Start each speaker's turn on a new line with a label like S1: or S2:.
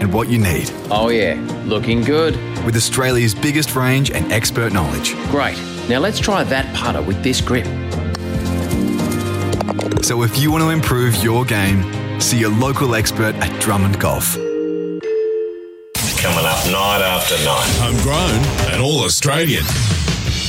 S1: and what you need.
S2: Oh yeah, looking good.
S1: With Australia's biggest range and expert knowledge.
S2: Great. Now let's try that putter with this grip.
S1: So if you want to improve your game, see your local expert at Drummond Golf.
S3: Coming up night after night.
S4: Homegrown and all Australian.